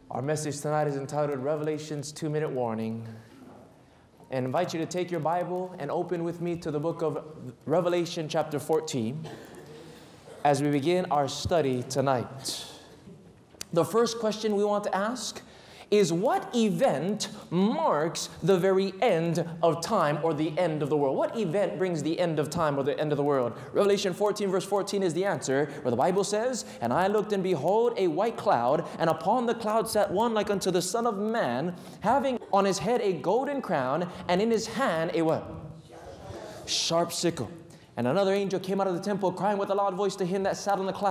Our message tonight is entitled Revelation's 2-Minute Warning. And I invite you to take your Bible and open with me to the book of Revelation chapter 14 as we begin our study tonight. The first question we want to ask is, what event marks the very end of time or the end of the world? What event brings the end of time or the end of the world? Revelation 14 verse 14 is the answer, where the Bible says, "And I looked, and behold, a white cloud, and upon the cloud sat one like unto the Son of Man, having on his head a golden crown, and in his hand a" what? Sharp sickle. And another angel came out of the temple, crying with a loud voice to him that sat on the cloud,